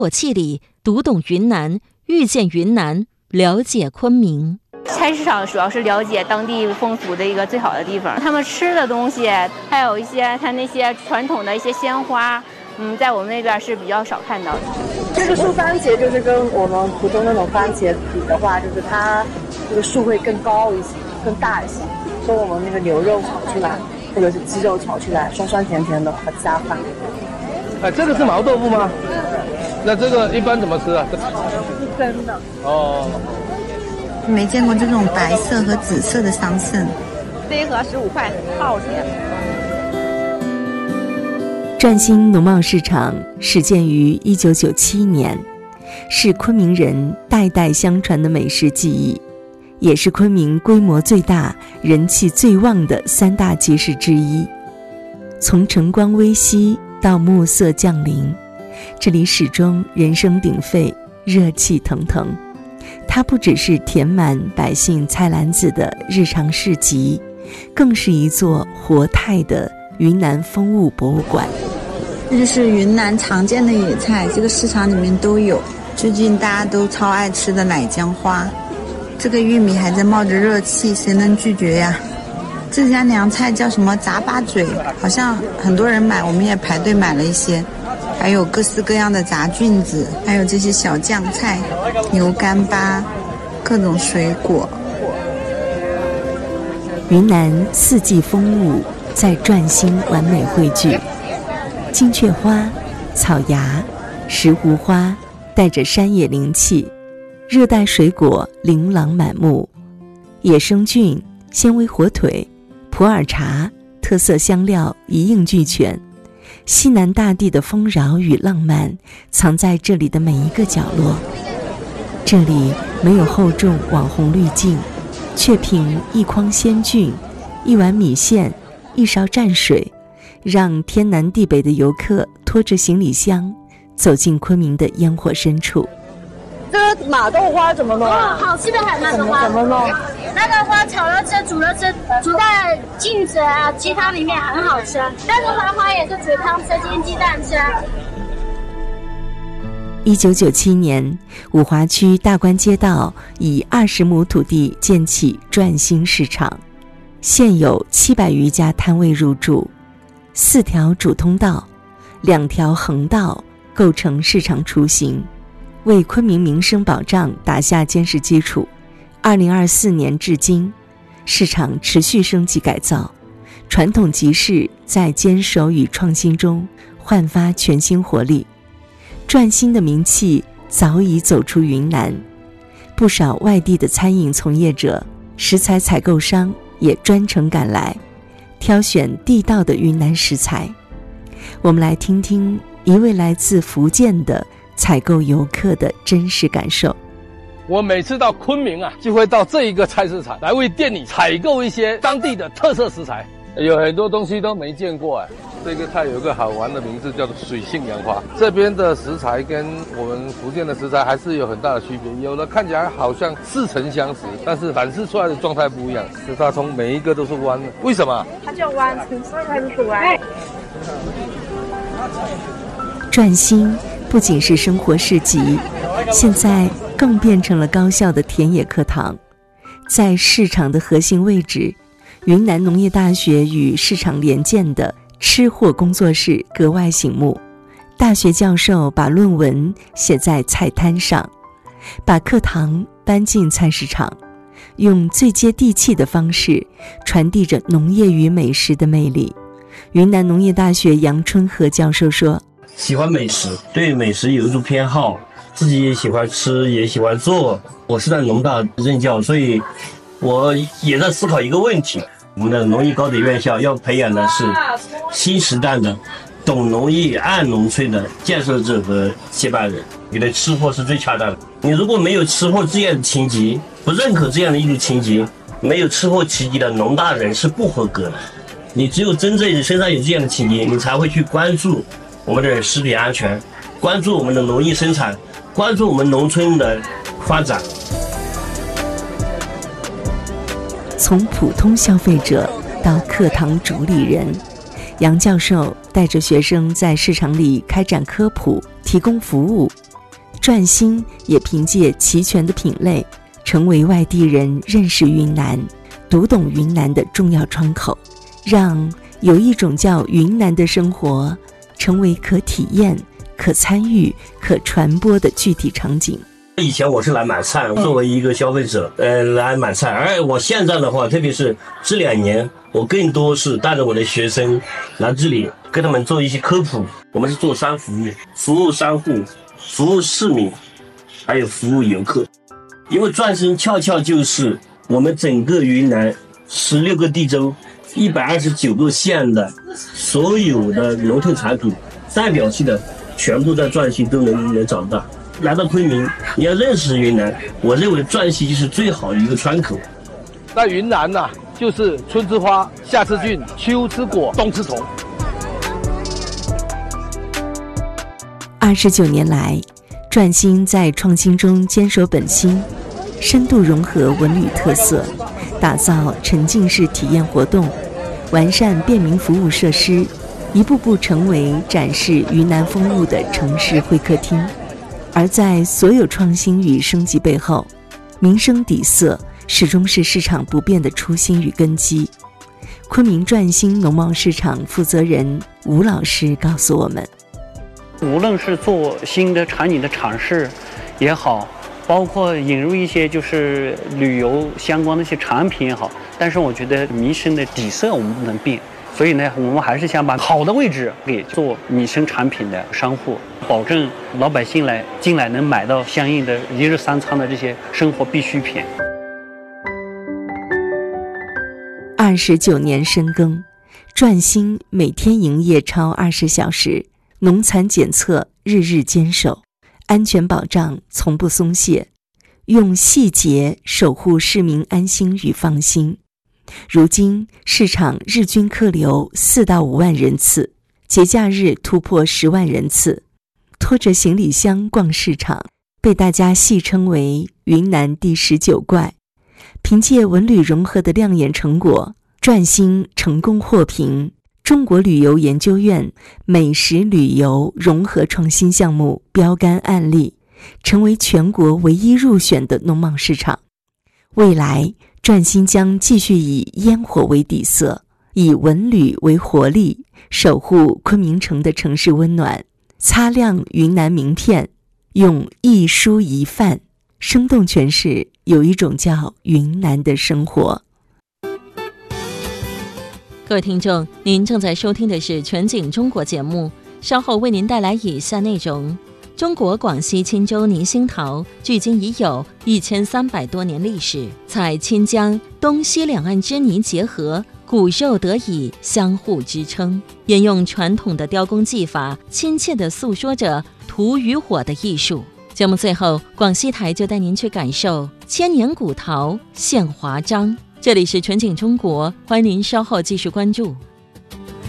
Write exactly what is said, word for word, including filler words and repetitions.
火气里读懂云南，遇见云南，了解昆明。 菜市场主要是了解当地风俗的一个最好的地方，他们吃的东西，还有一些他那些传统的一些鲜花，嗯，在我们那边是比较少看到的。 这个树番茄就是跟我们普通那种番茄比的话，就是它这个树会更高一些，更大一些。跟我们那个牛肉炒出来，或者是鸡肉炒出来，酸酸甜甜的，很下饭。 哎，这个是毛豆腐吗？那这个一般怎么吃啊？ 是蒸的。 哦。 没见过这种白色和紫色的桑葚。 这一盒十五块，好甜。 转心农贸市场始建于一九九七年，是昆明人代代相传的美食记忆，也是昆明规模最大、人气最旺的三大集市之一。从晨光微曦到暮色降临，这里始终人声鼎沸，热气腾腾。它不只是填满百姓菜篮子的日常市集，更是一座活态的云南风物博物馆。 这就是云南常见的野菜，这个市场里面都有。最近大家都超爱吃的奶姜花，这个玉米还在冒着热气，谁能拒绝呀？这家凉菜叫什么杂八嘴，好像很多人买，我们也排队买了一些。还有各式各样的炸菌子，还有这些小酱菜、牛干巴，各种水果。 云南四季风物在转心完美汇聚，金雀花、草芽、石斛花带着山野灵气，热带水果琳琅满目，野生菌、纤维火腿、普洱茶、特色香料一应俱全。西南大地的丰饶与浪漫藏在这里的每一个角落。这里没有厚重网红滤镜，却凭一筐鲜菌、一碗米线、一勺蘸水，让天南地北的游客拖着行李箱走进昆明的烟火深处。 这个马豆花怎么弄？ 哦，好吃的很，那个花怎么弄？ 那个花炒了吃，煮了吃，煮在镜子啊鸡汤里面很好吃。那个花花也是煮汤吃，煎鸡蛋吃。 一九九七年，五华区大关街道以二十亩土地建起转心市场，现有七百余家摊位入驻，四条主通道，两条横道构成市场雏形，为昆明民生保障打下坚实基础。二零二四年至今，市场持续升级改造，传统集市在坚守与创新中焕发全新活力。转心的名气早已走出云南，不少外地的餐饮从业者、食材采购商也专程赶来，挑选地道的云南食材。我们来听听一位来自福建的采购游客的真实感受。 我每次到昆明啊，就会到这一个菜市场来为店里采购一些当地的特色食材，有很多东西都没见过哎。这个菜有一个好玩的名字，叫做水性杨花。这边的食材跟我们福建的食材还是有很大的区别，有的看起来好像似曾相识，但是展示出来的状态不一样。就是它从每一个都是弯的，为什么？ 它叫弯，所以它就是弯。 转心不仅是生活市集，现在更变成了高校的田野课堂。在市场的核心位置，云南农业大学与市场联建的吃货工作室格外醒目。大学教授把论文写在菜摊上，把课堂搬进菜市场，用最接地气的方式传递着农业与美食的魅力。云南农业大学杨春和教授说， 喜欢美食，对美食有一种偏好，自己也喜欢吃，也喜欢做。我是在农大任教，所以我也在思考一个问题，我们的农艺高等院校要培养的是新时代的懂农业、爱农村的建设者和接班人。你的吃货是最恰当的。你如果没有吃货这样的情节，不认可这样的一种情节，没有吃货情节的农大人是不合格的。你只有真正身上有这样的情节，你才会去关注我们的食品安全，关注我们的农业生产，关注我们农村的发展。 从普通消费者到课堂主理人，杨教授带着学生在市场里开展科普，提供服务， 转心也凭借齐全的品类，成为外地人认识云南、读懂云南的重要窗口，让有一种叫云南的生活成为可体验、可参与、可传播的具体场景。 以前我是来买菜，作为一个消费者，呃，来买菜。而我现在的话，特别是这两年，我更多是带着我的学生来这里，跟他们做一些科普。我们是做三服务：服务商户、服务市民，还有服务游客。因为转心恰恰就是我们整个云南十六个地州、一百二十九个县的所有的农特产品代表性的，全部在转心都能能找到。来到昆明，你要认识云南，我认为转心就是最好的一个窗口。 在云南呐、啊，就是春之花，夏之菌，秋之果，冬之虫。 二十九年来，转心在创新中坚守本心，深度融合文旅特色，打造沉浸式体验活动，完善便民服务设施，一步步成为展示云南风物的城市会客厅。而在所有创新与升级背后，民生底色始终是市场不变的初心与根基。昆明转心农贸市场负责人吴老师告诉我们， 无论是做新的场景的尝试也好，包括引入一些就是旅游相关的一些产品也好，但是我觉得民生的底色我们不能变，所以呢，我们还是想把好的位置给做民生产品的商户，保证老百姓来进来能买到相应的一日三餐的这些生活必需品。 二十九年深耕，转心每天营业超二十小时，农残检测日日坚守，安全保障从不松懈，用细节守护市民安心与放心。如今市场日均客流四到五万人次，节假日突破十万人次，拖着行李箱逛市场，被大家戏称为云南第十九怪。凭借文旅融合的亮眼成果，转心成功获评中国旅游研究院美食旅游融合创新项目标杆案例，成为全国唯一入选的农贸市场。未来转心将继续以烟火为底色，以文旅为活力，守护昆明城的城市温暖，擦亮云南名片，用一蔬一饭生动诠释有一种叫云南的生活。 各位听众，您正在收听的是全景中国节目，稍后为您带来以下内容。中国广西钦州泥兴陶距今已有一千三百多年历史，采钦江东西两岸之泥结合，骨肉得以相互支撑，沿用传统的雕工技法，亲切地诉说着土与火的艺术。节目最后，广西台就带您去感受千年古陶现华章。这里是全景中国，欢迎您稍后继续关注。